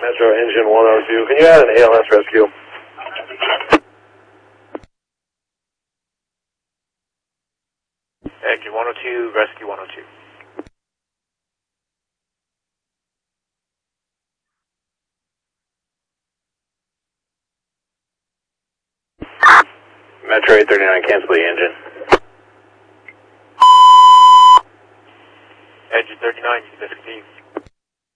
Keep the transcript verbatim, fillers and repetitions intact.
Metro Engine one oh two. Can you add an A L S rescue? Engine one oh two, rescue one oh two. Metro eight thirty-nine, cancel the engine. Engine thirty-nine, you can discontinue.